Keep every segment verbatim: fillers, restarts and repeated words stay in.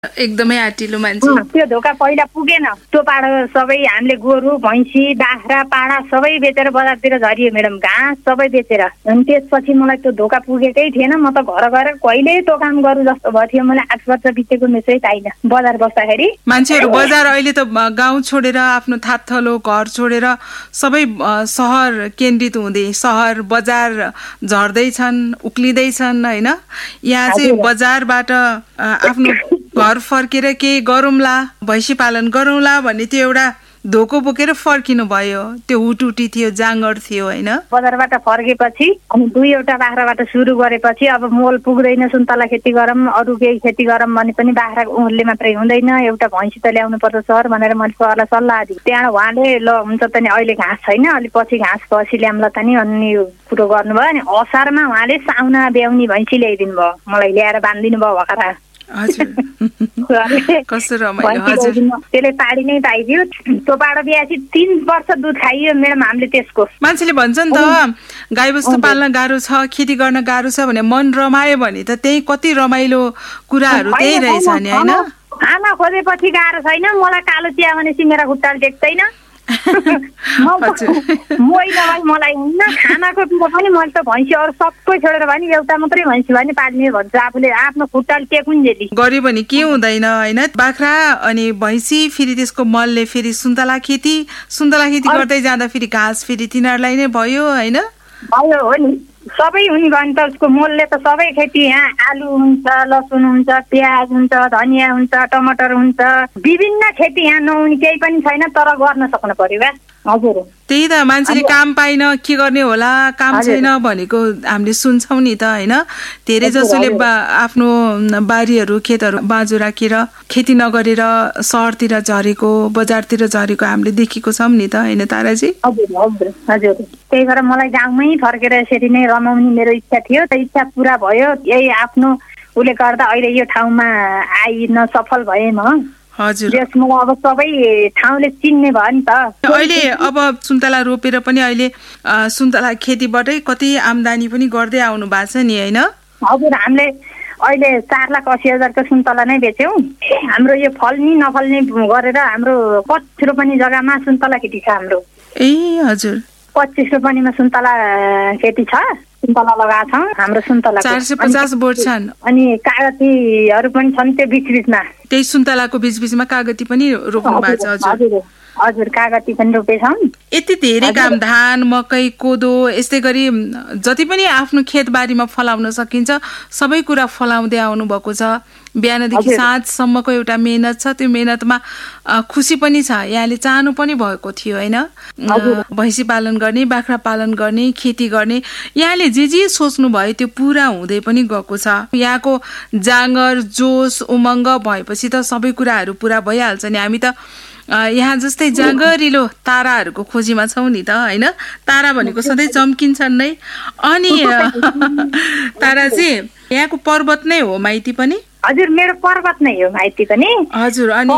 एकदमै आटिलो मान्छे। त्यो धोका पहिला पुगेन। त्यो पाडा सबै हामीले गोरु भैँसी बाख्रा पाडा सबै बेचेर बजारतिर झरियो म्याडम, घाँस सबै बेचेर। अनि त्यसपछि मलाई त्यो धोका पुगेकै थिएन। म त घर गएर कहिल्यै त्यो काम गरौँ जस्तो भयो थियो। मैले आठ वर्ष बितेको मेसै पाइनँ बजार बस्दाखेरि। मान्छेहरू बजार अहिले त गाउँ छोडेर आफ्नो थातथलो घर छोडेर सबै सहर केन्द्रित हुँदै सहर बजार झर्दैछन्, उक्लिँदैछन् होइन। यहाँ चाहिँ बजारबाट आफ्नो घर फर्केर केही गरौँला, भैँसी पालन गरौँला भन्ने त्यो एउटा धोको बोकेर फर्किनु भयो। त्यो हुटुटी थियो, जाँगर थियो होइन। बजारबाट फर्केपछि अनि दुईवटा बाख्राबाट सुरु गरेपछि अब मोल पुग्दैन, सुन्तला खेती गरौँ अरू केही खेती गरौँ भने पनि बाख्रा उरले मात्रै हुँदैन, एउटा भैँसी त ल्याउनु पर्छ सर भनेर मैले सरलाई सल्लाह दिएँ। त्यहाँ उहाँले ल हुन्छ त नि अहिले घाँस छैन, अलिक पछि घाँस पछि ल्याउँला त नि अनि कुरो गर्नुभयो। अनि असारमा उहाँले साउना ब्याउनी भैँसी ल्याइदिनु भयो, मलाई ल्याएर बाँधिदिनु भयो भखरा। कस्तो रमाइलो। हजुर त्यसले पाडी नै पाइदियो। त्यो पाडो बिहापछि तीन वर्ष दुध खाइयो म्याडम हामीले त्यसको। मान्छेले भन्छ नि त गाईबस्तु पाल्न गाह्रो छ, खेती गर्न गाह्रो छ भने मन रमायो भने त त्यही कति रमाइलो कुराहरू त्यही रहेछ नि होइन। आमा खोजेपछि गाह्रो छैन। मलाई कालो चिया भनेपछि मेरा खुट्टाले देख्दैन। मलाई हुन्न खानाको कुरा पनि मैले त भैँसी अरू सबै छोडेर भने एउटा मात्रै भैँसी भने पाल्ने भन्छ आफूले आफ्नो खुट्टाले टेकुन् जेली गर्यो भने के हुँदैन होइन। बाख्रा अनि भैँसी फेरि त्यसको मलले फेरि सुन्तला खेती सुन्तला खेती गर्दै जाँदा फेरि घाँस फेरि तिनीहरूलाई नै भयो होइन। भयो हो नि सबै हुने भयो नि त। उसको मोलले त सबै खेती यहाँ आलु हुन्छ, लसुन हुन्छ, प्याज हुन्छ, धनियाँ हुन्छ, टमाटर हुन्छ, विभिन्न खेती यहाँ नहुने केही पनि छैन तर गर्न सक्नु पर्यो बा। हजुर त्यही त मान्छेले काम पाइन के गर्ने होला, काम छैन भनेको हामीले सुन्छौँ नि त होइन। धेरै जसोले आफ्नो बारीहरू खेतहरू बाँझो राखेर खेती नगरेर सहरतिर झरेको बजारतिर झरेको हामीले देखेको छौँ नि त होइन ताराजी। हजुर हजुर हजुर त्यही भएर मलाई गाउँमै फर्केर यसरी नै रमाउने मेरो इच्छा थियो। त इच्छा पुरा भयो। यही आफ्नो उसले गर्दा अहिले यो ठाउँमा आइन सफल भएँ म। हजुर अब सबै ठाउँले चिन्ने भयो नि त। अहिले अब सुन्तला रोपेर पनि अहिले सुन्तला खेतीबाटै कति आम्दानी पनि गर्दै आउनु भएको छ नि होइन। हजुर हामीले अहिले चार लाख अस्सी हजारको सुन्तला नै बेच्यौँ। हाम्रो यो फल्ने नफल्ने गरेर हाम्रो पच्चिस रोपनी जग्गामा सुन्तला खेती छ हाम्रो। ए हजुर पच्चिस रोपनीमा सुन्तला खेती छ। सुन्तला लगाएको छौँ हाम्रो सुन्तला चार सय पचास बोट छन्। अनि कागतीहरू पनि छन् त्यो बिच बिचमा। त्यही सुन्तलाको बिच बिचमा कागती पनि रोप्नु भएको छ। हजुर हजुर कागती पनि रोपेछौँ। यति धेरै काम धान मकै कोदो यस्तै गरी जति पनि आफ्नो खेतबारीमा फलाउन सकिन्छ सबै कुरा फलाउँदै आउनु भएको छ। बिहानदेखि साँझसम्मको एउटा मेहनत छ। त्यो मेहनतमा खुसी पनि छ। यहाँले चाहनु पनि भएको थियो होइन। भैँसी पालन गर्ने, बाख्रा पालन गर्ने, खेती गर्ने यहाँले जे जे सोच्नु भयो त्यो पुरा हुँदै पनि गएको छ। यहाँको जाँगर जोस उमङ्ग भएपछि त सबै कुराहरू पुरा भइहाल्छ नि। हामी त यहाँ जस्तै जाँगरिलो ताराहरूको खोजीमा छौँ नि त होइन। तारा भनेको सधैँ चम्किन्छन् नै। अनि ताराजी यहाँको पर्वत नै हो माइती पनि? हजुर मेरो पर्वत नै हो माइती पनि। हजुर अनि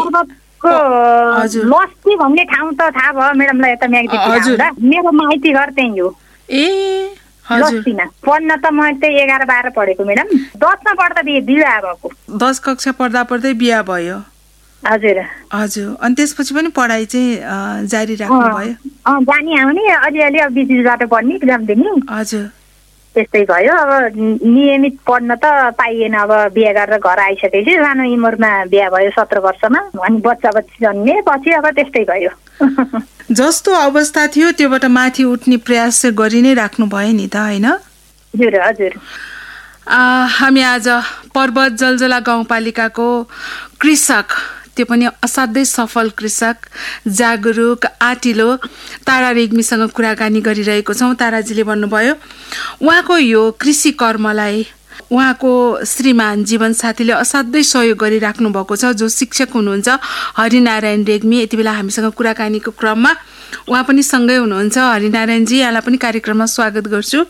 हजुर लस्ती भन्ने ठाउँ त थाहा भयो म्याडमलाई यता म्याग्दी। मेरो माइती घर त्यही हो। ए लस्तीमा पढ्न त म त्यही एघार बाह्र पढेको म्याडम। दसमा पढ्दा बिहा भएको। दस कक्षा पढ्दा पढ्दै बिहा भयो। हजुर हजुर अनि त्यसपछि पनि पढाइ चाहिँ जारी राख्नु भयो? जाने आउने अलिअलि अब बिच बिचबाट पढ्ने इक्जाम दिने। हजुर त्यस्तै भयो। अब नियमित पढ्न त पाइएन। अब बिहा गरेर घर आइसकेपछि सानो उमेरमा बिहा भयो सत्र वर्षमा। अनि बच्चा बच्ची जन्मे पछि अब त्यस्तै भयो। जस्तो अवस्था थियो त्योबाट माथि उठ्ने प्रयास चाहिँ गरि नै राख्नु भयो नि त होइन? हजुर हजुर हामी आज पर्वत जलजला गाउँपालिकाको कृषक त्यो पनि असाध्यै सफल कृषक जागरुक आटिलो तारा रेग्मीसँग कुराकानी गरिरहेको छौँ। ताराजीले भन्नुभयो उहाँको यो कृषि कर्मलाई उहाँको श्रीमान जीवनसाथीले असाध्यै सहयोग गरिराख्नु भएको छ जो शिक्षक हुनुहुन्छ हरिनारायण रेग्मी। यति बेला हामीसँग कुराकानीको क्रममा उहाँ पनि सँगै हुनुहुन्छ। हरिनारायणजी यहाँलाई पनि कार्यक्रममा स्वागत गर्छु।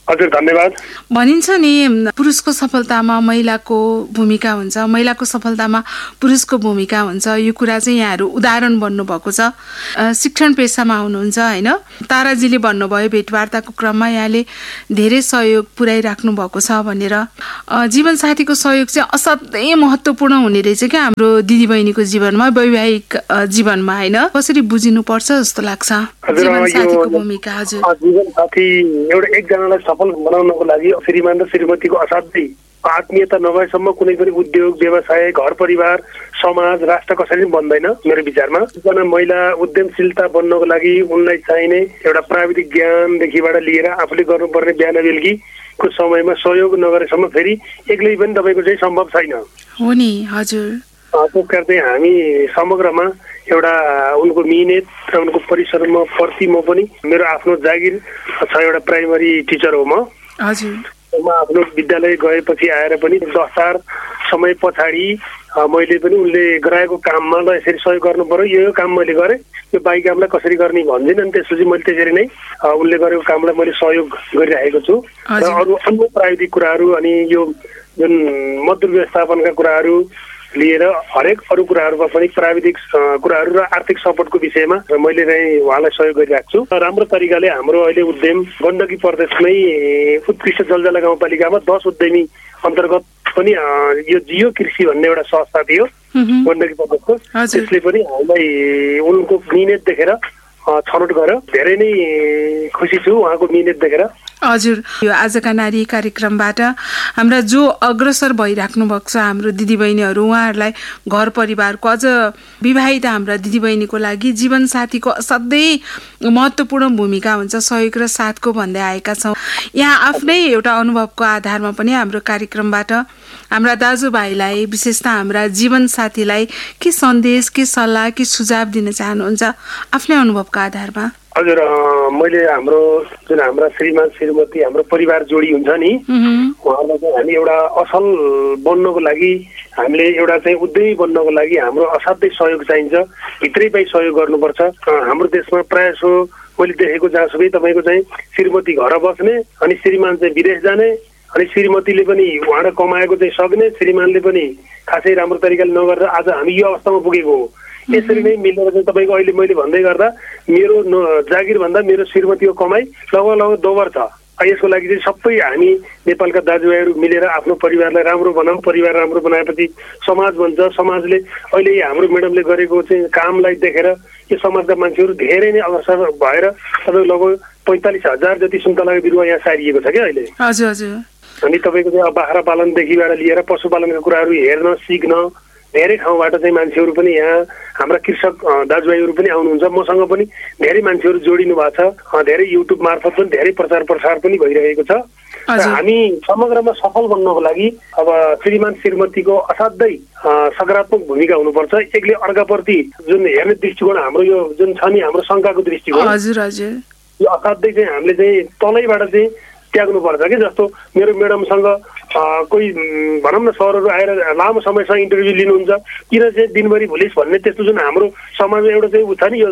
हजुर धन्यवाद। भनिन्छ नि पुरुषको सफलतामा महिलाको भूमिका हुन्छ, महिलाको सफलतामा पुरुषको भूमिका हुन्छ। यो कुरा चाहिँ यहाँहरू उदाहरण बन्नुभएको छ। शिक्षण पेसामा हुनुहुन्छ होइन, ताराजीले भन्नुभयो भेटवार्ताको क्रममा यहाँले धेरै सहयोग पुर्याइराख्नु भएको छ भनेर। जीवनसाथीको सहयोग चाहिँ असाध्यै महत्त्वपूर्ण हुने रहेछ क्या हाम्रो दिदीबहिनीको जीवनमा, वैवाहिक जीवनमा होइन। कसरी बुझिनुपर्छ जस्तो लाग्छ जीवनसाथीको भूमिका? हजुर, जीवनसाथी एउटा एकजनालाई सफल बनाउनको लागि श्रीमान र श्रीमतीको असाध्यै आत्मीयता नभएसम्म कुनै पनि उद्योग, व्यवसाय, घर परिवार, समाज, राष्ट्र कसैले पनि बन्दैन मेरो विचारमा। एकजना महिला उद्यमशीलता बन्नको लागि उनलाई चाहिने एउटा प्राविधिक ज्ञानदेखिबाट लिएर आफूले गर्नुपर्ने बिहान बेलुकीको समयमा सहयोग नगरेसम्म फेरि एक्लै पनि तपाईँको चाहिँ सम्भव छैन हो नि। हजुर, त्यस कारण चाहिँ हामी समग्रमा एउटा उनको मिहिनेत र उनको परिश्रम प्रति म पनि, मेरो आफ्नो जागिर छ, एउटा प्राइमरी टिचर हो म। हजुर, म आफ्नो विद्यालय गएपछि आएर पनि दस चार समय पछाडि मैले पनि उनले गराएको काममा ल यसरी सहयोग गर्नु पर्यो, यो काम मैले गरेँ, यो बाँकी कामलाई कसरी गर्ने भन्दिनँ। अनि त्यसपछि मैले त्यसरी नै उनले गरेको कामलाई मैले सहयोग गरिरहेको छु। र अरू अन्य प्राविधिक कुराहरू अनि यो जुन मजदुर व्यवस्थापनका कुराहरू लिएर हरेक अरू कुराहरूमा पनि प्राविधिक कुराहरू र आर्थिक सपोर्टको विषयमा मैले नै उहाँलाई सहयोग गरिरहेको छु। राम्रो तरिकाले हाम्रो अहिले उद्यम गण्डकी प्रदेशमै उत्कृष्ट जलजला गाउँपालिकामा दस उद्यमी अन्तर्गत पनि यो जियो कृषि भन्ने एउटा संस्था थियो गण्डकी प्रदेशको, त्यसले पनि हामीलाई उनको मिहिनेत देखेर छनौट गर्यो। धेरै नै खुसी छु उहाँको मिहिनेत देखेर। हजुर, यो आजका नारी कार्यक्रमबाट हाम्रा जो अग्रसर भइराख्नु भएको छ हाम्रो दिदीबहिनीहरू, उहाँहरूलाई घर परिवारको, अझ विवाहित हाम्रा दिदीबहिनीको लागि जीवनसाथीको असाध्यै महत्त्वपूर्ण भूमिका हुन्छ, सहयोग र साथको भन्दै आएका छौँ। यहाँ आफ्नै एउटा अनुभवको आधारमा पनि हाम्रो कार्यक्रमबाट हाम्रा दाजुभाइलाई, विशेष त हाम्रा जीवनसाथीलाई के सन्देश, के सल्लाह, के सुझाव दिन चाहनुहुन्छ आफ्नै अनुभवको आधारमा? हजुर, मैले हाम्रो जुन हाम्रा श्रीमान श्रीमती हाम्रो परिवार जोडी हुन्छ नि, उहाँलाई चाहिँ हामी एउटा असल बन्नको लागि, हामीले एउटा चाहिँ उद्यमी बन्नको लागि हाम्रो असाध्यै सहयोग चाहिन्छ। भित्रै पनि सहयोग गर्नुपर्छ। हाम्रो देशमा प्रायः सो मैले देखेको जहाँसुकै तपाईँको चाहिँ श्रीमती घर बस्ने अनि श्रीमान चाहिँ विदेश जाने, अनि श्रीमतीले पनि उहाँबाट कमाएको चाहिँ सक्ने, श्रीमानले पनि खासै राम्रो तरिकाले नगरेर आज हामी यो अवस्थामा पुगेको हो। यसरी नै मिलेर चाहिँ तपाईँको अहिले मैले भन्दै गर्दा मेरो जागिर भन्दा मेरो श्रीमतीको कमाइ लगभग लगभग दोबर छ। यसको लागि चाहिँ सबै हामी नेपालका दाजुभाइहरू मिलेर आफ्नो परिवारलाई राम्रो बनाऊँ। परिवार राम्रो बनाएपछि समाज बन्छ। समाजले अहिले हाम्रो म्याडमले गरेको चाहिँ कामलाई देखेर यो समाजका मान्छेहरू धेरै नै अग्रसर भएर तपाईँको लगभग पैँतालिस हजार जति सुन्तलाको बिरुवा यहाँ सारिएको छ क्या अहिले। हजुर हजुर। अनि तपाईँको चाहिँ बाख्रा पालनदेखिबाट लिएर पशुपालनका कुराहरू हेर्न सिक्न धेरै ठाउँबाट चाहिँ मान्छेहरू पनि यहाँ हाम्रा कृषक दाजुभाइहरू पनि आउनुहुन्छ। मसँग पनि धेरै मान्छेहरू जोडिनु भएको छ। धेरै युट्युब मार्फत पनि धेरै प्रचार प्रसार पनि भइरहेको छ। हामी समग्रमा सफल बन्नको लागि अब श्रीमान श्रीमतीको असाध्यै सकारात्मक भूमिका हुनुपर्छ। एकले अर्काप्रति जुन हेर्ने दृष्टिकोण हाम्रो यो जुन छ नि हाम्रो शङ्काको दृष्टिकोण, हजुर हजुर, यो असाध्यै चाहिँ हामीले चाहिँ तलैबाट चाहिँ त्याग्नु पर्छ कि। जस्तो मेरो म्याडमसँग कोही भनौँ न सरहरू आएर लामो समयसँग इन्टरभ्यू लिनुहुन्छ, किन चाहिँ दिनभरि भोलिस भन्ने त्यस्तो जुन हाम्रो समाजमा एउटा चाहिँ उठ्छ नि यो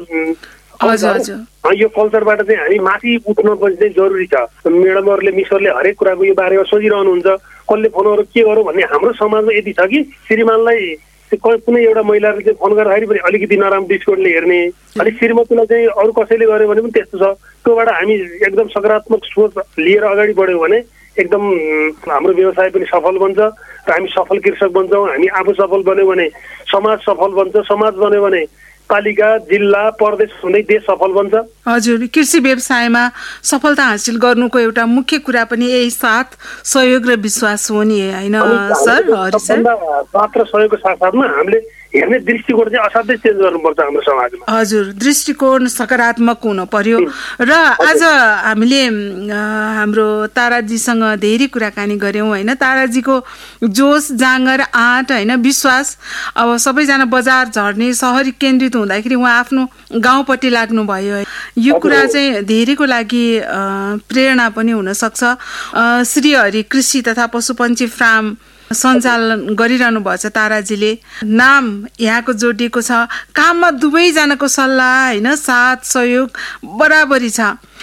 यो कल्चरबाट चाहिँ हामी माथि उठ्न पनि चाहिँ जरुरी छ। म्याडमहरूले मिसहरूले हरेक कुराको यो बारेमा सोचिरहनुहुन्छ, कसले फोनहरू के गरौँ भन्ने हाम्रो समाजमा यति छ कि श्रीमानलाई कुनै एउटा महिलाले चाहिँ फोन गर्दाखेरि पनि अलिकति नराम्रो दृष्टिकोणले हेर्ने, अलिक श्रीमतीलाई चाहिँ अरू कसैले गर्यो भने पनि त्यस्तो छ। त्योबाट हामी एकदम सकारात्मक सोच लिएर अगाडि बढ्यौँ भने एकदम हाम्रो व्यवसाय पनि सफल बन्छ र हामी सफल कृषक बन्छौँ। हामी आफू सफल बन्यौँ भने समाज सफल बन्छ, समाज बन्यो भने पालिका, जिल्ला, प्रदेश हुँदै देश सफल बन्छ। हजुर, कृषि व्यवसायमा सफलता हासिल गर्नुको एउटा मुख्य कुरा पनि यही साथ सहयोग र विश्वास हो नि, होइन सर? हरि सर, मात्र सहयोगको साथसाथमा हामीले हेर्ने दृष्टिकोण चाहिँ असाध्यै चेन्ज गर्नुपर्छ हाम्रो समाजमा। हजुर, दृष्टिकोण सकारात्मक हुनु पर्यो। र आज हामीले हाम्रो ताराजीसँग धेरै कुराकानी गऱ्यौँ, होइन? ताराजीको जोस, जाँगर, आँट, होइन, विश्वास। अब सबैजना बजार झर्ने, सहरी केन्द्रित हुँदाखेरि उहाँ आफ्नो गाउँपट्टि लाग्नुभयो। यो कुरा चाहिँ धेरैको लागि प्रेरणा पनि हुनसक्छ। श्रीहरि कृषि तथा पशुपन्छी फार्म सञ्चालन गरिरहनु भएको छ ताराजीले। नाम यहाँको जोडिएको छ। काममा दुवैजनाको सल्लाह, होइन, साथ सहयोग बराबरी छ।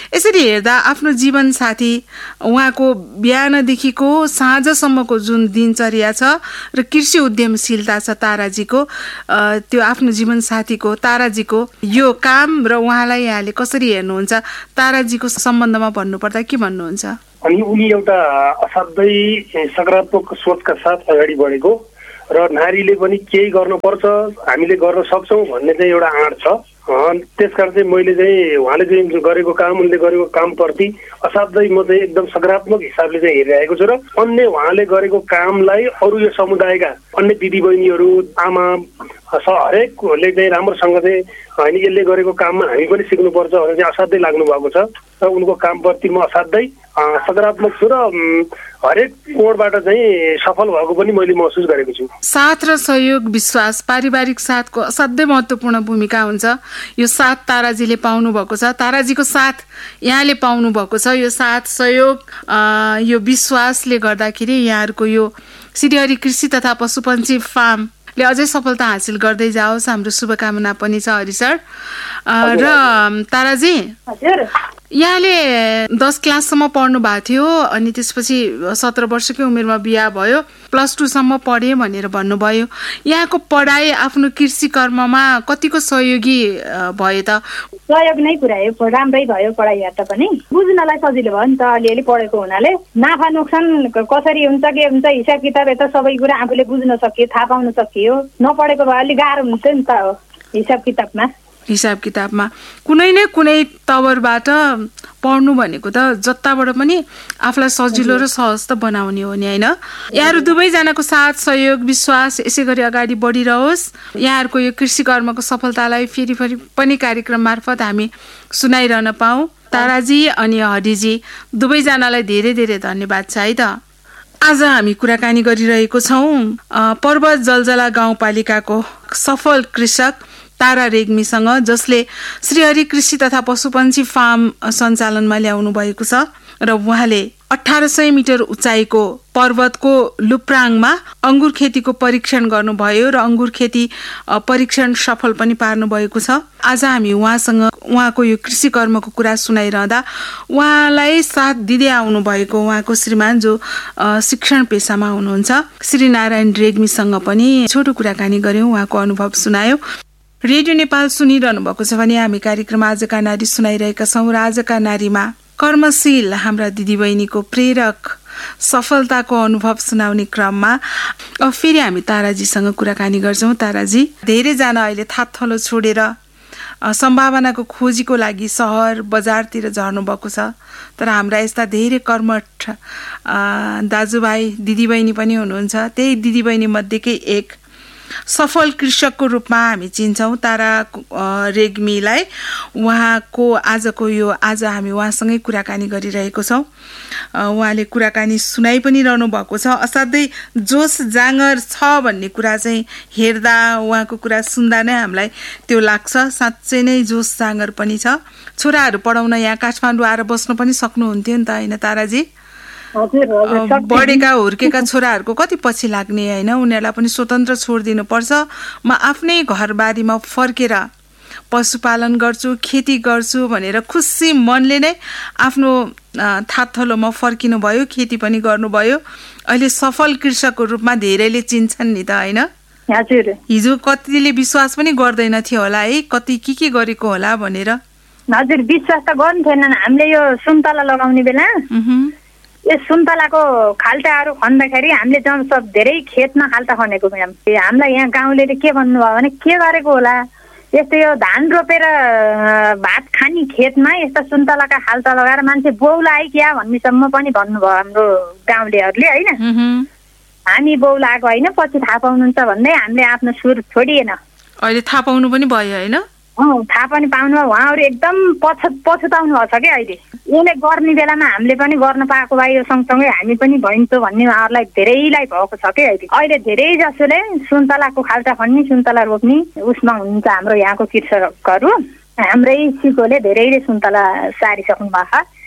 यसरी हेर्दा आफ्नो जीवन साथी उहाँको बिहानदेखिको साँझसम्मको जुन दिनचर्या छ र कृषि उद्यमशीलता छ ताराजीको, त्यो आफ्नो जीवन साथीको ताराजीको यो काम र उहाँलाई यहाँले कसरी हेर्नुहुन्छ? ताराजीको सम्बन्धमा भन्नुपर्दा के भन्नुहुन्छ? अनि उनी एउटा असाध्यै सकारात्मक सोचका साथ अगाडि बढेको र नारीले पनि केही गर्नुपर्छ, हामीले गर्न सक्छौँ भन्ने चाहिँ एउटा आँट छ। त्यसकारण चाहिँ मैले चाहिँ उहाँले चाहिँ गरेको काम, उनले गरेको कामप्रति असाध्यै म चाहिँ एकदम सकारात्मक हिसाबले चाहिँ हेरिरहेको छु र अन्य उहाँले गरेको कामलाई अरू यो समुदायका अन्य दिदीबहिनीहरू, आमा हरेकले चाहिँ राम्रोसँग चाहिँ होइन यसले गरेको काममा हामी पनि सिक्नुपर्छ भनेर चाहिँ असाध्यै लाग्नु भएको छ र उनको कामप्रति म असाध्यै सकारात्मक छु र हरेक कोणबाट चाहिँ सफल भएको पनि मैले महसुस गरेको छु। साथ र सहयोग, विश्वास, पारिवारिक साथको असाध्यै महत्त्वपूर्ण भूमिका हुन्छ। यो साथ ताराजीले पाउनु भएको छ, ताराजीको साथ यहाँले पाउनु भएको छ। यो साथ, सहयोग, यो विश्वासले गर्दाखेरि यहाँहरूको यो श्रीहरि कृषि तथा पशुपन्छी फार्मले अझै सफलता हासिल गर्दै जाओस्, हाम्रो शुभकामना पनि छ हरि सर। र ताराजी, यहाँले दस क्लाससम्म पढ्नु भएको थियो अनि त्यसपछि सत्र वर्षकै उमेरमा बिहा भयो, प्लस टूसम्म पढेँ भनेर भन्नुभयो। यहाँको पढाइ आफ्नो कृषि कर्ममा कतिको सहयोगी भयो त? सहयोग नै पुऱ्यायो, राम्रै भयो पढाइ हेर्दा पनि। बुझ्नलाई सजिलो भयो नि त अलिअलि पढेको हुनाले। नाफा नोक्सान कसरी हुन्छ के हुन्छ हिसाब किताब यता सबै कुरा आफूले बुझ्न सकियो, थाहा पाउन सकियो। नपढेको भए अलिक गाह्रो हुन्छ नि त हिसाब किताबमा। हिसाब किताबमा कुनै न कुनै तवरबाट पढ्नु भनेको त जताबाट पनि आफूलाई सजिलो र सहज त बनाउने हो नि, होइन? यहाँहरू दुवैजनाको साथ, सहयोग, विश्वास यसै गरी अगाडि बढिरहोस्। यहाँहरूको यो कृषि कर्मको सफलतालाई फेरि फेरि पनि कार्यक्रम मार्फत हामी सुनाइरहन पाऊँ। ताराजी अनि हरिजी दुवैजनालाई धेरै धेरै धन्यवाद छ है त। आज हामी कुराकानी गरिरहेको छौँ पर्वत जलजला गाउँपालिकाको सफल कृषक तारा रेग्मीसँग, जसले श्रीहरि कृषि तथा पशुपन्छी फार्म सञ्चालनमा ल्याउनु भएको छ र उहाँले अठार सय मिटर उचाइको पर्वतको लुप्राङमा अंगुर खेतीको परीक्षण गर्नुभयो र अंगुर खेती परीक्षण सफल पनि पार्नु भएको छ। आज हामी उहाँसँग उहाँको यो कृषि कर्मको कुरा सुनाइरहँदा उहाँलाई साथ दिँदै आउनु भएको उहाँको श्रीमान जो शिक्षण पेसामा हुनुहुन्छ श्री नारायण रेग्मीसँग पनि छोटो कुराकानी गर्यौं, उहाँको अनुभव सुनायौं। रेडियो नेपाल सुनिरहनु भएको छ भने हामी कार्यक्रम आजका नारी सुनाइरहेका छौं र आजका नारीमा कर्मशील हाम्रा दिदीबहिनीको प्रेरक सफलताको अनुभव सुनाउने क्रममा अब फेरि हामी ताराजीसँग कुराकानी गर्छौं। ताराजी, धेरैजना अहिले थातथलो छोडेर सम्भावनाको खोजीको लागि शहर बजारतिर झर्नु भएको छ, तर हाम्रा यस्ता धेरै कर्मठ दाजुभाइ दिदीबहिनी पनि हुनुहुन्छ। त्यही दिदीबहिनी मध्येकै एक सफल कृषकको रूपमा हामी चिन्छौं तारा रेग्मीलाई। उहाँको आजको यो आज हामी उहाँसँगै कुराकानी गरिरहेको छौं। उहाँले कुराकानी सुनाइ पनि रहनु भएको छ। असाध्यै जोस जाँगर छ भन्ने कुरा चाहिँ हेर्दा उहाँको कुरा सुन्दा नै हामीलाई त्यो लाग्छ। साँच्चै नै जोस जाँगर पनि छ। छोराहरू पढाउन यहाँ काठमाडौँ आएर बस्न पनि सक्नुहुन्थ्यो नि त, होइन ताराजी? बढेका हुर्केका छोराहरूको कति पछि लाग्ने, होइन? उनीहरूलाई पनि स्वतन्त्र छोडिदिनु पर्छ। म आफ्नै घरबारीमा फर्केर पशुपालन गर्छु, खेती गर्छु भनेर खुसी मनले नै आफ्नो थातथलोमा फर्किनु भयो, खेती पनि गर्नुभयो। अहिले सफल कृषकको रूपमा धेरैले चिन्छन् नि त, होइन? हजुर। हिजो कतिले विश्वास पनि गर्दैन थियो होला है, कति के के गरेको होला भनेर। हजुर, विश्वास त गर्नु थिएनन्। हामीले यो सुन्तला लगाउने बेला यो सुन्तलाको खाल्टाहरू खन्दाखेरि हामीले जब सब धेरै खेतमा खाल्टा खनेको म्याम। हामीलाई यहाँ गाउँले के भन्नुभयो भने के गरेको होला, यस्तो यो धान रोपेर भात खाने खेतमा यस्ता सुन्तलाका खाल्टा लगाएर मान्छे बौला है क्या भन्नेसम्म पनि भन्नुभयो हाम्रो गाउँलेहरूले, होइन? हामी बौला आएको होइन, पछि थाहा पाउनुहुन्छ भन्दै हामीले आफ्नो सुर छोडिएन। अहिले थाहा पाउनु पनि भयो, होइन? अँ, थाहा पनि पाउनु भयो। उहाँहरू एकदम पछ पछुताउनु भएको छ क्या अहिले। उसले गर्ने बेलामा हामीले पनि गर्न पाएको भए यो सँगसँगै हामी पनि भइन्थ्यो भन्ने उहाँहरूलाई धेरैलाई भएको छ क्या अहिले। अहिले धेरै जसोले सुन्तलाको खाल्टा खन्ने, सुन्तला रोप्ने उसमा हुनुहुन्छ हाम्रो यहाँको कृषकहरू। हाम्रै सिकोले धेरैले सुन्तला सारिसक्नु भएको छ।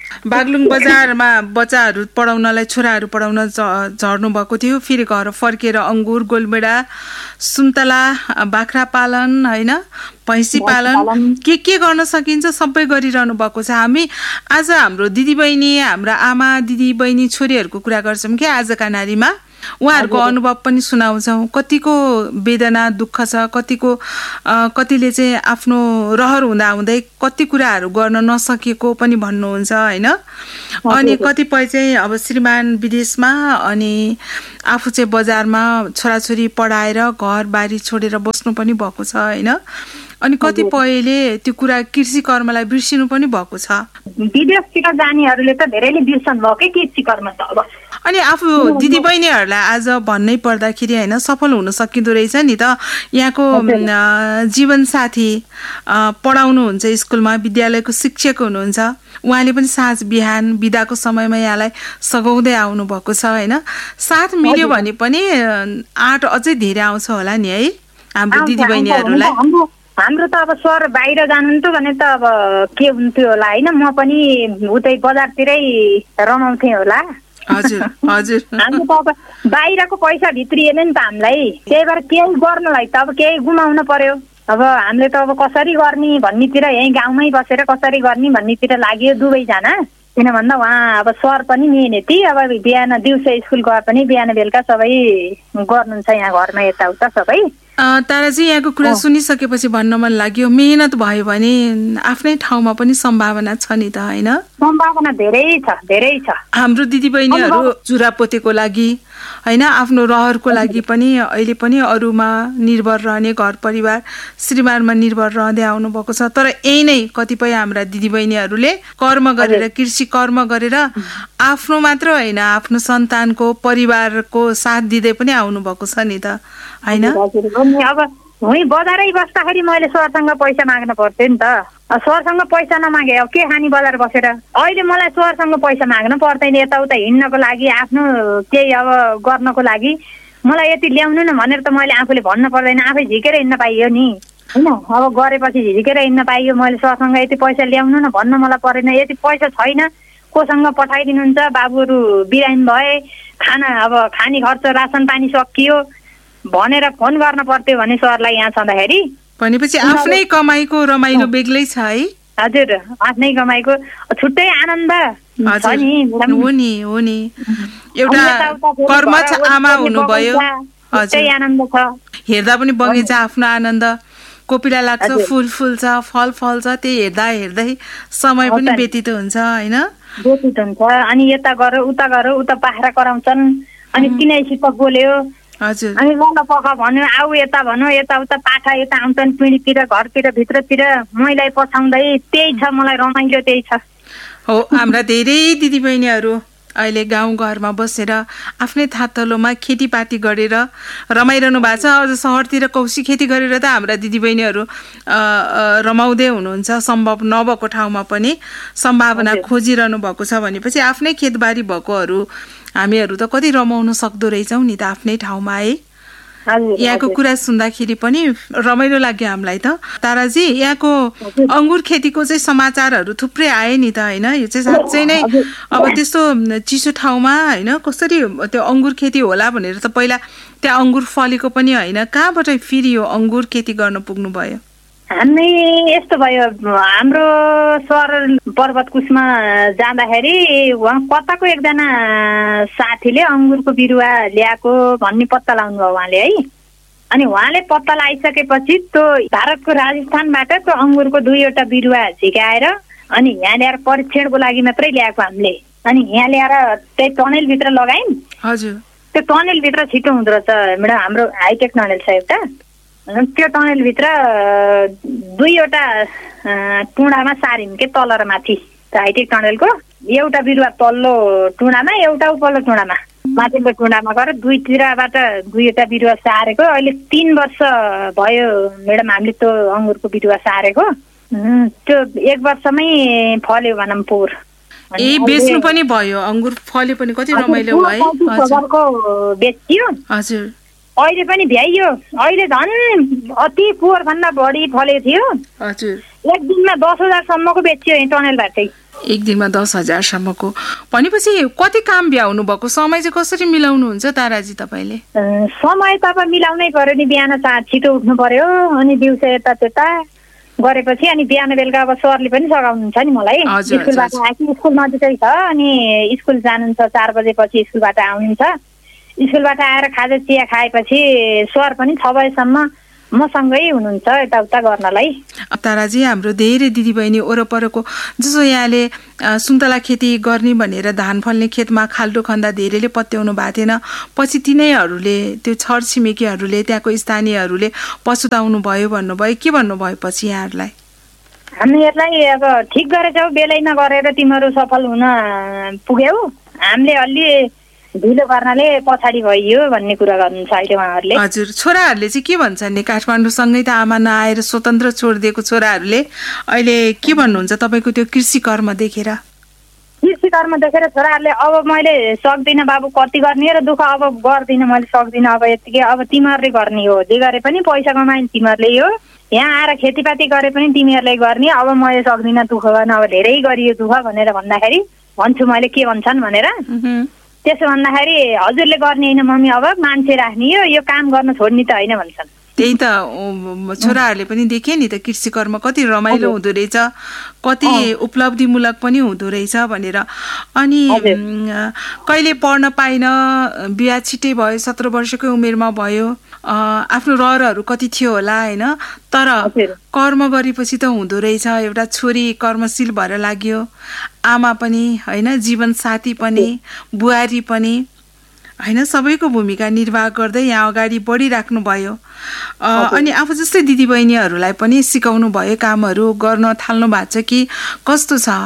बागलुङ बजारमा बच्चाहरू पढाउनलाई छोराहरू पढाउन झर्नु भएको थियो, फेरि घर फर्केर अङ्गुर, गोलमेडा, सुन्तला, बाख्रा पालन होइन, भैँसी पालन के के गर्न सकिन्छ सबै गरिरहनु भएको छ। हामी आज हाम्रो दिदीबहिनी, हाम्रा आमा दिदीबहिनी छोरीहरूको कुरा गर्छौँ कि आजका नारीमा उहाँहरूको अनुभव पनि सुनाउँछौँ। कतिको वेदना दुःख छ, कतिको कतिले चाहिँ आफ्नो रहर हुँदा हुँदै कति कुराहरू गर्न नसकेको पनि भन्नुहुन्छ होइन। अनि कतिपय चाहिँ अब श्रीमान विदेशमा अनि आफू चाहिँ बजारमा छोराछोरी पढाएर घर बारी छोडेर बस्नु पनि भएको छ होइन। अनि कतिपयले त्यो कुरा कृषि कर्मलाई बिर्सिनु पनि भएको छ। विदेशतिर जानेहरूले त धेरैले बिर्सनु भयो कि कृषि कर्म त। अब अनि आफू दिदीबहिनीहरूलाई आज भन्नै पर्दाखेरि होइन सफल हुन सकिँदो रहेछ नि त। यहाँको जीवनसाथी पढाउनुहुन्छ, स्कुलमा विद्यालयको शिक्षक हुनुहुन्छ, उहाँले पनि साँझ बिहान बिदाको समयमा यहाँलाई सघाउँदै आउनु भएको छ होइन। साथ मिल्यो भने पनि आँट अझै धेरै आउँछ होला नि है हाम्रो दिदीबहिनीहरूलाई। हाम्रो त अब सर बाहिर जानुहुन्थ्यो भने त अब के हुन्थ्यो होला होइन, म पनि उतै बजारतिरै रमाउँथेँ होला। हजुर हजुर हाम्रो त अब बाहिरको पैसा भित्रिएन नि त हामीलाई, त्यही भएर केही गर्नलाई त अब केही गुमाउनु पर्यो। अब हामीले त अब कसरी गर्ने भन्नेतिर, यहीँ गाउँमै बसेर कसरी गर्ने भन्नेतिर लाग्यो दुवैजना। किन भन्दा उहाँ अब सर पनि मेहनती, अब बिहान दिउँसो स्कुल गए पनि बिहान बेलुका सबै गर्नुहुन्छ यहाँ घरमा यताउता सबै। ताराजी यहाँको कुरा सुनिसकेपछि भन्न मन लाग्यो, मेहनत भयो भने आफ्नै ठाउँमा पनि सम्भावना छ नि त होइन। सम्भावना धेरै छ, धेरै छ। हाम्रो दिदीबहिनीहरू चुरा पोतेको लागि होइन, आफ्नो रहरको लागि पनि अहिले पनि अरूमा निर्भर रहने, घर परिवार श्रीमानमा निर्भर रहँदै आउनु भएको छ। तर यही नै कतिपय हाम्रा दिदीबहिनीहरूले कर्म गरेर, कृषि कर्म गरेर आफ्नो मात्र होइन आफ्नो सन्तानको परिवारको साथ दिँदै पनि आउनु भएको छ नि त होइन। अब उहीँ बजारै बस्दाखेरि मैले सरसँग पैसा माग्न पर्थ्यो नि त। सरसँग पैसा नमागे अब के खाने बजार बसेर। अहिले मलाई सरसँग पैसा माग्न पर्दैन, यताउता हिँड्नको लागि, आफ्नो केही अब गर्नको लागि मलाई यति ल्याउनु न भनेर त मैले आफूले भन्न पर्दैन, आफै झिकेर हिँड्न पाइयो नि होइन। अब गरेपछि झिकेर हिँड्न पाइयो, मैले सरसँग यति पैसा ल्याउनु न भन्न मलाई परेन। यति पैसा छैन, कोसँग पठाइदिनुहुन्छ, बाबुहरू बिरामी भए, खाना अब खाने खर्च रासन पानी सकियो भनेर फोन गर्न पर्थ्यो भने सरलाई यहाँ छँदाखेरि। भनेपछि आफ्नै कमाइको रमाइलो बेग्लै छ है। हजुर, आफ्नै कमाइको छुट्टै आनन्द छ नि। हो नि हो नि, एउटा कर्मठ आमा हुनुभयो, छुट्टै आनन्द छ। हेर्दा पनि बगैँचा आफ्नो आनन्द, कोपिला लाग्छ, फुल फुल्छ, फल फल्छ, त्यही हेर्दा हेर्दै समय पनि व्यतीत हुन्छ होइन। व्यतीत हुन्छ। अनि यता गर उता गर, उता बाख्रा कराउँछन्, अनि तिनैसित बोल्यो। हजुर। अनि ल पख भन्यो, आऊ यता भन्यो, यताउता पाठा यता आउँछन्, पिँढीतिर घरतिर भित्रतिर मैलाई पछाउँदै, त्यही छ मलाई रमाइलो, त्यही छ। हो, हाम्रा धेरै दिदीबहिनीहरू अहिले गाउँघरमा बसेर आफ्नै थातलोमा खेतीपाती गरेर रमाइरहनु भएको छ। अझ सहरतिर कौशी खेती गरेर त हाम्रा दिदीबहिनीहरू रमाउँदै हुनुहुन्छ। सम्भव नभएको ठाउँमा पनि सम्भावना खोजिरहनु भएको छ भनेपछि आफ्नै खेतबारी भएकोहरू हामीहरू त कति रमाउन सक्दो रहेछौँ नि त आफ्नै ठाउँमा है। यहाँको कुरा सुन्दाखेरि पनि रमाइलो लाग्यो हामीलाई त। ताराजी, यहाँको अङ्गुर खेतीको चाहिँ समाचारहरू थुप्रै आए नि त होइन। यो चाहिँ साँच्चै नै अब त्यस्तो चिसो ठाउँमा होइन कसरी त्यो अङ्गुर खेती होला भनेर त पहिला त्यहाँ अङ्गुर फलेको पनि होइन, कहाँबाट फेरि यो अङ्गुर खेती गर्न पुग्नु भयो? हामी यस्तो भयो, हाम्रो सर पर्वत कुशमा जाँदाखेरि उहाँ कताको एकजना साथीले अङ्गुरको बिरुवा ल्याएको भन्ने पत्ता लाउनु भयो उहाँले है। अनि उहाँले पत्ता लगाइसकेपछि त्यो भारतको राजस्थानबाट त्यो अङ्गुरको दुईवटा बिरुवा झिकाएर अनि यहाँ ल्याएर परीक्षणको लागि मात्रै ल्याएको हामीले। अनि यहाँ ल्याएर त्यही टनेलभित्र लगायौँ। हजुर। त्यो टनेलभित्र छिटो हुँदो रहेछ म्याडम, हाम्रो हाइटेक टनेल छ एउटा। त्यो टनेलभित्र दुईवटा टुँडामा सार्यौँ के तल र माथि। हाइटेक टनेलको एउटा बिरुवा तल्लो टुँडामा, एउटा उपल्लो टुँडामा, माथिल्लो टुँडामा गएर दुईतिरबाट दुईवटा बिरुवा सारेको। अहिले तिन वर्ष भयो म्याडम हामीले त्यो अङ्गुरको बिरुवा सारेको। त्यो एक वर्षमै फल्यो भनौँ पोहोर। ए बेच्नु पनि भयो, अङ्गुर फल्यो पनि, कति रमाइलो भयो है। बेचियो। हजुर। अहिले पनि भ्याइयो, अहिले झन् अति पोहोर भन्दा बढी फलेको थियो। हजुर। एक दिनमा दस हजारसम्मको बेच्यो टनेलबाटै। एक दिनमा दस हजारसम्मको भनेपछि कति काम भ्याउनु भएको? समय चाहिँ कसरी मिलाउनुहुन्छ ताराजी तपाईँले? समय त अब मिलाउनै पर्यो नि, बिहान चार छिटो उठ्नु पर्यो अनि दिउँसो यता त्यता गरेपछि अनि बिहान बेलुका अब सरले पनि सघाउनुहुन्छ नि मलाई। स्कुलबाट आएपछि स्कुल नजिकै छ अनि स्कुल जानुहुन्छ, चार बजेपछि स्कुलबाट आउनुहुन्छ। स्कुलबाट आएर खाजा चिया खाएपछि सर पनि छ बजेसम्म मसँगै हुनुहुन्छ यताउता गर्नलाई। ताराजी, हाम्रो धेरै दिदीबहिनी वरपरको जसो यहाँले सुन्तला खेती गर्ने भनेर धान फल्ने खेतमा खाल्डो खन्दा धेरैले पत्याउनु भएको थिएन, पछि तिनैहरूले त्यो छरछिमेकीहरूले त्यहाँको स्थानीयहरूले पछुताउनु भयो भन्नुभयो, के भन्नुभयो पछि यहाँहरूलाई? हामीहरूलाई अब ठिक गरेछौ, बेलै नगरेर तिमीहरू सफल हुन पुग्यौ, हामीले अलि ढिलो गर्नाले पछाडि भइयो भन्ने कुरा गर्नुहुन्छ अहिले उहाँहरूले। हजुर, छोराहरूले चाहिँ के भन्छन् नि? काठमाडौँसँगै त आमा नआएर स्वतन्त्र छोडिदिएको छोराहरूले अहिले के भन्नुहुन्छ तपाईँको त्यो कृषि कर्म देखेर? कृषि कर्म देखेर छोराहरूले अब मैले सक्दिनँ बाबु, कति गर्ने र दुःख अब गर्दिनँ, मैले सक्दिनँ, अब यतिकै, अब तिमीहरूले गर्ने हो, जे गरे पनि पैसा कमाइन तिमीहरूले हो, यहाँ आएर खेतीपाती गरे पनि तिमीहरूले गर्ने, अब मैले सक्दिनँ दुःख गर्न, अब धेरै गरियो दुःख भनेर भन्दाखेरि भन्छु मैले के भन्छन् भनेर। त्यसो भन्दाखेरि हजुरले गर्ने होइन मम्मी, अब मान्छे राख्ने हो, यो काम गर्न छोड्ने त होइन भन्छन्। त्यही त छोराहरूले पनि देखे नि त कृषि कर्म कति रमाइलो हुँदो रहेछ, कति उपलब्धिमूलक पनि हुँदो रहेछ भनेर। अनि कहिले पढ्न पाइन, बिहा छिट्टै भयो, सत्र वर्षकै उमेरमा भयो, आफ्नो रहरहरू कति थियो होला होइन, तर कर्म गरेपछि त हुँदो रहेछ। एउटा छोरी कर्मशील भएर लाग्यो, आमा पनि होइन, जीवन साथी पनि, बुहारी पनि होइन, सबैको भूमिका निर्वाह गर्दै यहाँ अगाडि बढिराख्नु भयो। अनि आफू जस्तै दिदीबहिनीहरूलाई पनि सिकाउनु भयो, कामहरू गर्न थाल्नु भएको छ कि कस्तो छ?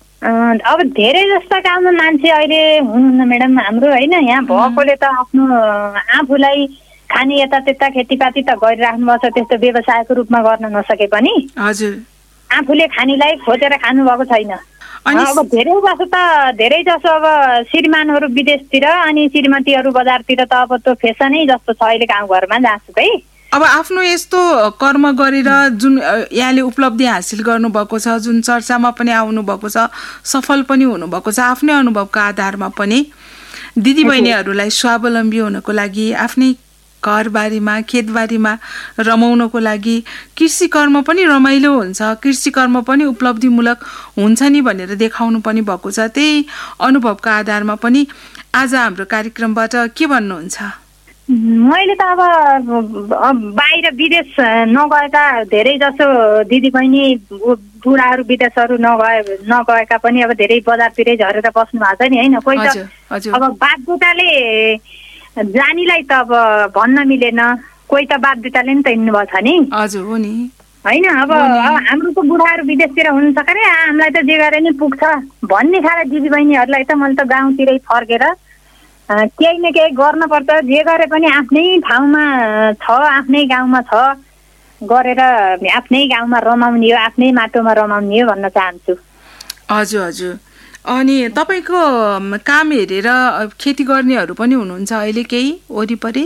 अब धेरै जस्ता काममा मान्छे अहिले हुनुहुन्न म्याडम हाम्रो होइन, यहाँ भएकोले त आफ्नो आफूलाई खाने यता त्यता खेतीपाती त गरिराख्नु भएको छ, त्यस्तो व्यवसायको रूपमा गर्न नसके पनि हजुर आफूले खानेलाई खोजेर खानु भएको छैन। अब धेरै जसो त धेरै जसो अब श्रीमानहरू विदेशतिर अनि श्रीमतीहरू बजारतिर त अब त्यो फेसनै जस्तो छ अहिले गाउँघरमा जहाँसुकै। अब आफ्नो यस्तो कर्म गरेर जुन यहाँले उपलब्धि हासिल गर्नुभएको छ, जुन चर्चामा पनि आउनु भएको छ, सफल पनि हुनुभएको छ, आफ्नै अनुभवको आधारमा पनि दिदीबहिनीहरूलाई स्वावलम्बी हुनको लागि, आफ्नै घरबारीमा खेतबारीमा रमाउनको लागि कृषि कर्म पनि रमाइलो हुन्छ, कृषि कर्म पनि उपलब्धिमूलक हुन्छ नि भनेर देखाउनु पनि भएको छ। त्यही अनुभवको आधारमा पनि आज हाम्रो कार्यक्रमबाट के भन्नुहुन्छ? मैले त अब बाहिर विदेश नगएका धेरै जसो दिदीबहिनी बुढाहरू विदेशहरू नगए नगएका पनि अब धेरै बजारतिरै झरेर बस्नु भएको छ नि होइन। कोही त अब बाध्यताले जानीलाई त अब भन्न मिलेन, कोही त बाध्यताले नि त हिँड्नु भएको छ नि। हजुर हो नि होइन। अब हाम्रो त बुढाहरू विदेशतिर हुनुहुन्छ अरे हामीलाई त जे गरे नि पुग्छ भन्ने खाले दिदीबहिनीहरूलाई त मैले त गाउँतिरै फर्केर केही न केही गर्नुपर्छ, जे गरे पनि आफ्नै ठाउँमा छ, आफ्नै गाउँमा छ गरेर आफ्नै गाउँमा रमाउने हो, आफ्नै माटोमा रमाउने हो भन्न चाहन्छु। हजुर हजुर। अनि तपाईँको काम हेरेर खेती गर्नेहरू पनि हुनुहुन्छ अहिले केही वरिपरि?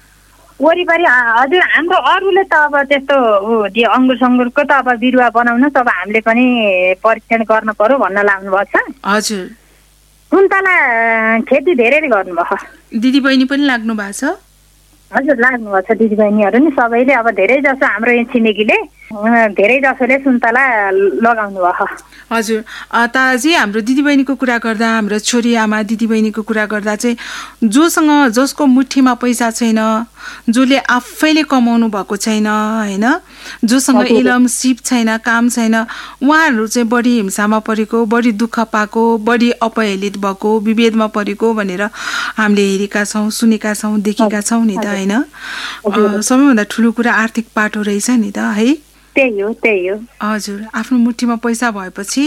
वरिपरि हजुर हाम्रो अरूले त अब त्यस्तो अङ्गुर सङ्गुरको त अब बिरुवा बनाउन त अब हामीले पनि परीक्षण गर्न पर्यो भन्न लाग्नु भएको छ। हजुर। सुन्तला खेती धेरै गर्नुभयो? दिदीबहिनी पनि लाग्नु भएको छ? हजुर लाग्नु भएको छ दिदीबहिनीहरू नि सबैले। अब धेरै जसो हाम्रो यहाँ छिमेकीले धेरै जसोले सुन्तला लगाउनु भयो। हजुर। ताराजी, हाम्रो दिदीबहिनीको कुरा गर्दा, हाम्रो छोरी आमा दिदीबहिनीको कुरा गर्दा चाहिँ जोसँग जसको मुठीमा पैसा छैन, जसले आफैले कमाउनु भएको छैन होइन, जोसँग इलम सिप छैन, काम छैन, उहाँहरू चाहिँ बढी हिंसामा परेको, बढी दुःख पाएको, बढी अपहेलित भएको, विभेदमा परेको भनेर हामीले हेरेका छौँ, सुनेका छौँ, देखेका छौँ नि त होइन। सबैभन्दा ठुलो कुरा आर्थिक पाटो रहेछ नि त है। त्यही हो त्यही हो। हजुर। आफ्नो मुठीमा पैसा भएपछि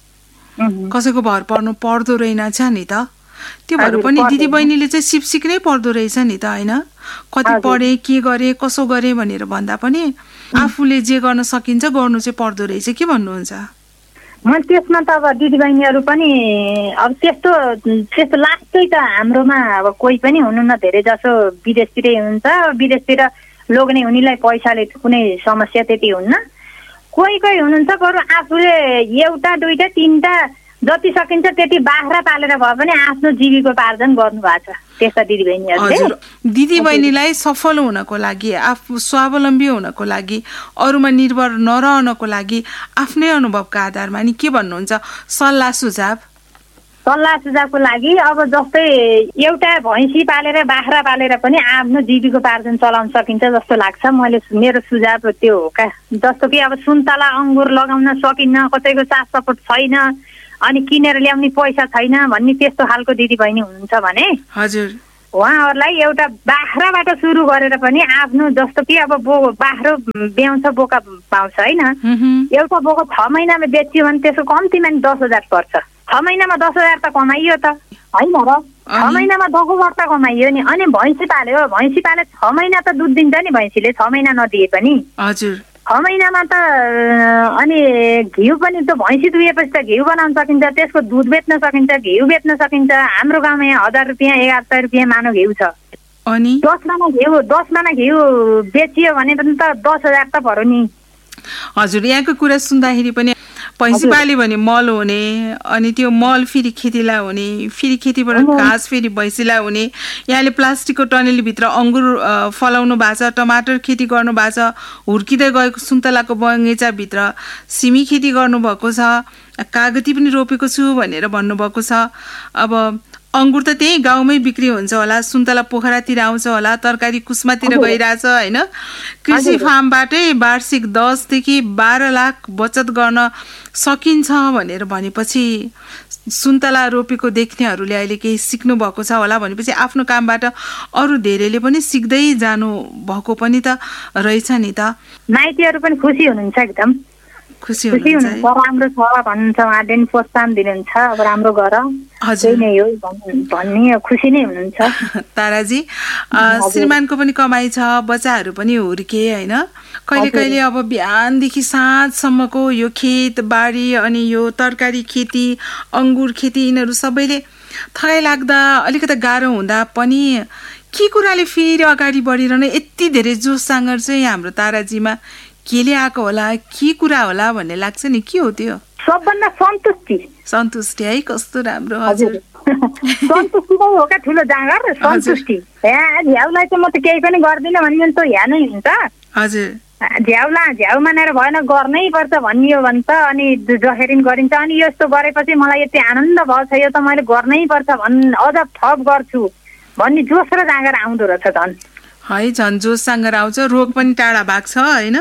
कसैको भर पर्नु पर्दो रहेनछ नि त। त्यो भएर पनि दिदीबहिनीले चाहिँ सिप सिक्नै पर्दो रहेछ नि त होइन। कति पढे, के गरे, कसो गरे भनेर भन्दा पनि आफूले जे गर्न सकिन्छ गर्नु चाहिँ पर्दो रहेछ। के भन्नुहुन्छ? म त्यसमा त अब दिदीबहिनीहरू पनि अब त्यस्तो त्यस्तो लास्टै त हाम्रोमा अब कोही पनि हुनुहुन्न, धेरै जसो विदेशतिरै हुनुहुन्छ। विदेशतिर लोग्ने हुनेलाई पैसाले कुनै समस्या त्यति हुन्न, कोही कोही हुनुहुन्छ बरु आफूले एउटा दुईटा तिनटा जति सकिन्छ त्यति बाख्रा पालेर भए पनि आफ्नो जीविकोपार्जन गर्नु भएको छ त्यस्ता दिदीबहिनीहरूले। दिदीबहिनीलाई सफल हुनको लागि, आफू स्वावलम्बी हुनको लागि, अरूमा निर्भर नरहनको लागि आफ्नै अनुभवका आधारमा नि के भन्नुहुन्छ सल्लाह सुझाव? सल्लाह सुझावको लागि अब जस्तै एउटा भैँसी पालेर बाख्रा पालेर पनि आफ्नो जीविकोपार्जन चलाउन सकिन्छ जस्तो लाग्छ। मैले मेरो सुझाव त्यो हो का। जस्तो कि अब सुन्तला अङ्गुर लगाउन सकिन्न, कसैको साथ सपोर्ट छैन, अनि किनेर ल्याउने पैसा छैन भन्ने त्यस्तो खालको दिदीबहिनी हुनुहुन्छ भने हजुर उहाँहरूलाई एउटा बाख्राबाट सुरु गरेर पनि आफ्नो जस्तो कि अब बो बाख्रो ब्याउँछ बोका पाउँछ होइन, एउटा बोको छ महिनामा बेच्यो भने त्यसको कम्तीमा नि दस हजार पर्छ। छ महिनामा दस हजार त कमाइयो त होइन र? छ महिनामा दस हजार त कमाइयो नि। अनि भैँसी पाल्यो, भैँसी पाले छ महिना त दुध दिन्छ नि भैँसीले, छ महिना नदिए पनि हजुर छ महिनामा त। अनि घिउ पनि त भैँसी दुहेपछि त घिउ बनाउन सकिन्छ, त्यसको दुध बेच्न सकिन्छ, घिउ बेच्न सकिन्छ। हाम्रो गाउँमा यहाँ हजार रुपियाँ एघार सय रुपियाँ मानो घिउ छ। अनि दस माना घिउ दस माना घिउ बेचियो भने पनि त दस हजार त पर्यो नि। हजुर यहाँको कुरा सुन्दाखेरि पनि भैँसी पाल्यो भने मल हुने, अनि त्यो मल फेरि खेतीलाई हुने, फेरि खेतीबाट घाँस फेरि भैँसीलाई हुने। यहाँले प्लास्टिकको टनेलीभित्र अङ्गुर फलाउनु भएको छ, टमाटर खेती गर्नु भएको छ, हुर्किँदै गएको सुन्तलाको बगैँचाभित्र सिमी खेती गर्नुभएको छ, कागती पनि रोपेको छु भनेर भन्नुभएको छ। अब अङ्गुर त त्यही गाउँमै बिक्री हुन्छ होला, सुन्तला पोखरातिर आउँछ होला, तरकारी कुस्मातिर गइरहेछ होइन। कृषि फार्मबाटै वार्षिक दसदेखि बाह्र लाख बचत गर्न सकिन्छ भनेर भनेपछि सुन्तला रोपेको देख्नेहरूले अहिले केही सिक्नु भएको छ होला भनेपछि आफ्नो कामबाट अरू धेरैले पनि सिक्दै जानु भएको पनि त रहेछ नि त। माइतीहरू पनि खुसी हुनुहुन्छ, एकदम खुसी हुनुहुन्छ, राम्रो छ भन्नुहुन्छ, उहाँले नि प्रोत्साहन दिनुहुन्छ, अब राम्रो गर नै हो भन्ने खुसी नै हुनुहुन्छ। ताराजी श्रीमानको पनि कमाइ छ, बच्चाहरू पनि हुर्के होइन। कहिले कहिले अब बिहानदेखि साँझसम्मको यो खेत बारी अनि यो तरकारी खेती अङ्गुर खेती यिनीहरू सबैले थकाइ लाग्दा अलिकति गाह्रो हुँदा पनि के कुराले फेरि अगाडि बढिरहन यति धेरै जोस जाँगर चाहिँ हाम्रो ताराजीमा केले आएको होला, के कुरा होला भन्ने लाग्छ नि? के हो त्यो? सबभन्दा सन्तुष्टि। सन्तुष्टि है, कस्तो राम्रो। हजुर सन्तुष्टि नै हो क्या ठुलो जाँगर, सन्तुष्टि। यहाँ झ्याउलाई चाहिँ म त केही पनि गर्दिनँ भन्ने त यहाँ नै हुन्छ। हजुर झ्याउला झ्याउ मानेर भएन गर्नै पर्छ भनियो भने त अनि जखेरिन गरिन्छ। अनि यस्तो गरेपछि मलाई यति आनन्द भयो छ, यो त मैले गर्नै पर्छ भन् अझ थप गर्छु भन्ने जोस र जाँगर आउँदो रहेछ झन् है। झन् जोस जाँगर आउँछ, रोग पनि टाढा भएको छ होइन?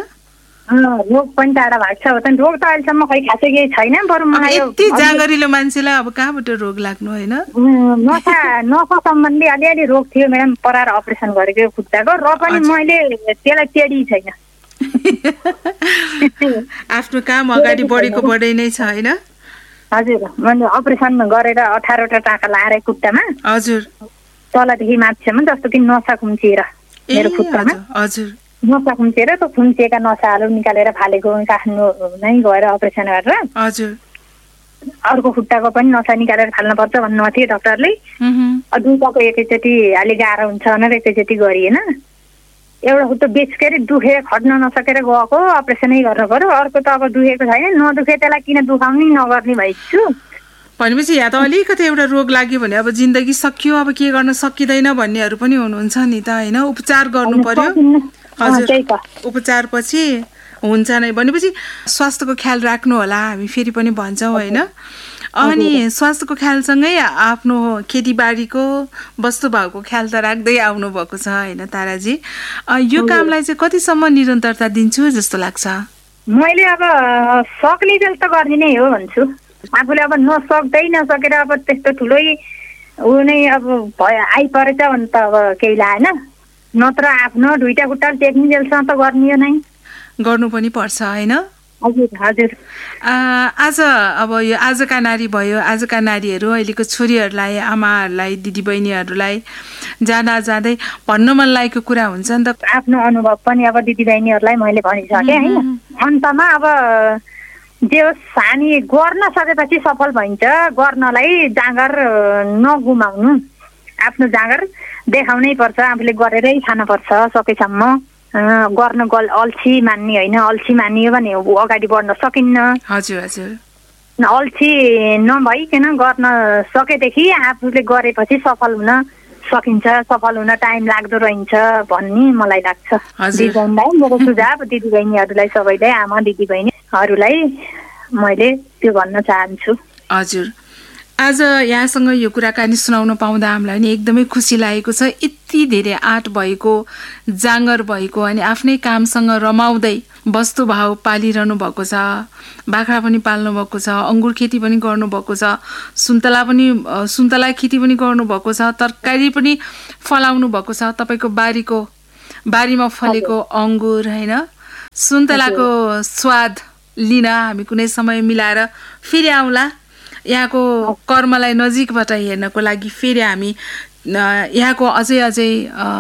रोग पनि टाढा भएको छ। रोग त अहिलेसम्म खै खासै केही छैन, बरु मलाई यति जाँगरिलो मान्छेलाई अब कहाँबाट रोग लाग्नु होइन? नसा नसा सम्बन्धी अलिअलि रोग थियो म्याडम, पराएर अपरेसन गरेको खुट्टाको, र पनि मैले त्यसलाई टेडी छैन। आफ्नो काम अगाडि बढेको बढै नै छ होइन? हजुर मैले अपरेसन गरेर अठारवटा टाँका लाएर खुट्टामा, हजुर तलदेखि माथिसम्म, जस्तो कि नसा खुम्चिएर मेरो खुट्टामा, हजुर नसा खुम्चिएर त खुम्चिएका नसाहरू निकालेर फालेको काट्नु नै गएर अपरेसन गरेर, हजुर अर्को खुट्टाको पनि नसा निकालेर फाल्न पर्छ भन्नुभएको थियो डक्टरले। दुईटाको एकैचोटि अलिक गाह्रो हुन्छ भनेर एकैचोटि गरिएन। एउटा खुट्टा बेचकेर दुखेर खट्न नसकेर गएको, अपरेसनै गर्नु पर्यो। अर्को त अब दुखेको छैन, नदुखे त्यसलाई किन दुखाउने नगर्ने भइछु। भनेपछि यहाँ त अलिकति एउटा रोग लाग्यो भने अब जिन्दगी सकियो, अब के गर्न सकिँदैन भन्नेहरू पनि हुनुहुन्छ नि त होइन? उपचार गर्नु पर्यो। हजुर उपचार पछि हुन्छ नै भनेपछि स्वास्थ्यको ख्याल राख्नु होला, हामी फेरि पनि भन्छौँ होइन? अनि स्वास्थ्यको ख्यालसँगै आफ्नो खेतीबारीको वस्तुभावको ख्याल त राख्दै आउनु भएको छ होइन ताराजी? यो कामलाई चाहिँ कतिसम्म निरन्तरता दिन्छु जस्तो लाग्छ? मैले अब सक्ने बेल त गर्ने नै हो भन्छु। आफूले अब नसक्दै नसकेर अब त्यस्तो ठुलै ऊ नै अब भयो आइपरेछ भने त अब केही लागेन, नत्र आफ्नो दुईटा खुट्टा टेक्ने बेलसम्म त गर्ने नै गर्नु पनि पर्छ होइन? हजुर हजुर। आज अब यो आजका नारी भयो, आजका नारीहरू अहिलेको छोरीहरूलाई, आमाहरूलाई, दिदीबहिनीहरूलाई जाँदा जाँदै भन्न मन लागेको कुरा हुन्छ नि त। आफ्नो अनुभव पनि अब दिदीबहिनीहरूलाई मैले भनिसकेँ होइन। अन्तमा अब जे होस् हामी गर्न सकेपछि सफल भइन्छ, गर्नलाई जाँगर नगुमाउनु, आफ्नो जाँगर देखाउनै पर्छ, आफूले गरेरै खानुपर्छ सकेसम्म गर्न गल अल्छी मान्ने होइन, अल्छी मानियो भने ऊ अगाडि बढ्न सकिन्न। हजुर हजुर। अल्छी नभइकन गर्न सकेदेखि आफूले गरेपछि सफल हुन सकिन्छ, सफल हुन टाइम लाग्दो रहन्छ भन्ने मलाई लाग्छ। दिदीबहिनीलाई मेरो सुझाव, दिदीबहिनीहरूलाई सबैलाई, आमा दिदीबहिनीहरूलाई मैले त्यो भन्न चाहन्छु। हजुर, आज यहाँसँग यो कुराकानी सुनाउन पाउँदा हामीलाई नि एकदमै खुसी लागेको छ। यति धेरै आँट भएको, जाँगर भएको अनि आफ्नै कामसँग रमाउँदै वस्तुभाव पालिरहनु भएको छ, बाख्रा पनि पाल्नु भएको छ, अङ्गुर खेती पनि गर्नुभएको छ, सुन्तला पनि सुन्तला खेती पनि गर्नुभएको छ, तरकारी पनि फलाउनु भएको छ। तपाईँको बारीको बारीमा फलेको अङ्गुर होइन, सुन्तलाको स्वाद लिन हामी कुनै समय मिलाएर फेरि आउँला। यहाँको कर्मलाई नजिकबाट हेर्नको लागि फेरि हामी यहाँको अझै अझै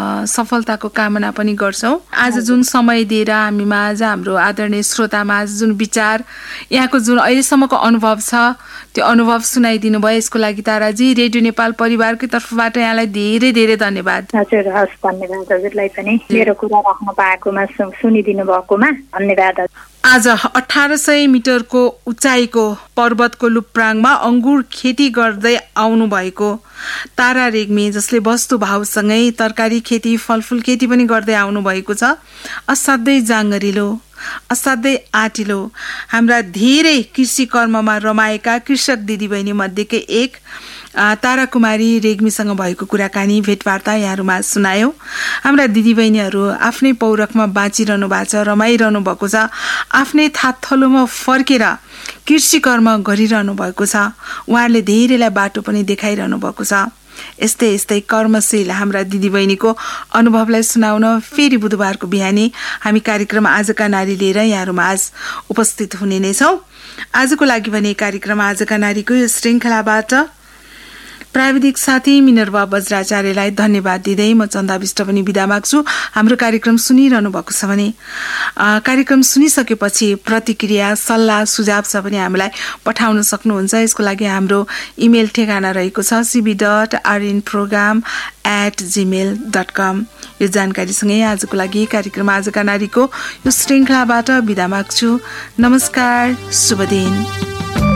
सफलताको कामना पनि गर्छौँ। आज जुन समय दिएर हामीमा आज हाम्रो आदरणीय श्रोतामा आज जुन विचार, यहाँको जुन अहिलेसम्मको अनुभव छ त्यो अनुभव सुनाइदिनु भयो, यसको लागि ताराजी रेडियो नेपाल परिवारकै तर्फबाट यहाँलाई धेरै धेरै धन्यवाद। हजुर, हस्, धन्यवाद हजुरलाई पनि मेरो कुरा राख्न पाएकोमा, सुनिदिनु भएकोमा धन्यवाद। आज अठार सय मिटरको उचाइको पर्वतको लुप्राङमा अङ्गुर खेती गर्दै आउनु भएको तारा रेग्मी, जसले वस्तुभावसँगै तरकारी खेती, फलफुल खेती पनि गर्दै आउनु भएको छ, असाध्यै जाँगरिलो, असाध्यै आँटिलो, हाम्रा धेरै कृषि कर्ममा रमाएका कृषक दिदीबहिनी मध्येकै एक तारा कुमारी रेग्मीसँग भएको कुराकानी, भेटवार्ता यहाँहरूमा सुनायौँ। हाम्रा दिदीबहिनीहरू आफ्नै पौरखमा बाँचिरहनु भएको छ, रमाइरहनु भएको छ, आफ्नै थातथलोमा फर्केर कृषि कर्म गरिरहनु भएको छ। उहाँहरूले धेरैलाई बाटो पनि देखाइरहनु भएको छ। यस्तै यस्तै कर्मशील हाम्रा दिदीबहिनीको अनुभवलाई सुनाउन फेरि बुधबारको बिहानी हामी कार्यक्रम आजका नारी लिएर यहाँहरूमा आज उपस्थित हुने नै छौँ। आजको लागि भने कार्यक्रम आजका नारीको यो श्रृङ्खलाबाट प्राविधिक साथी मिनर्वा बज्राचार्यलाई धन्यवाद दिँदै म चन्दा विष्ट पनि बिदा माग्छु। हाम्रो कार्यक्रम सुनिरहनु भएको छ भने कार्यक्रम सुनिसकेपछि प्रतिक्रिया, सल्लाह, सुझाव छ भने हामीलाई पठाउन सक्नुहुन्छ। यसको लागि हाम्रो इमेल ठेगाना रहेको छ सिबी dot RN programme at Gmail dot कम। यो जानकारीसँगै आजको लागि कार्यक्रम आजका नारीको यो श्रृङ्खलाबाट बिदा माग्छु। नमस्कार, शुभ दिन।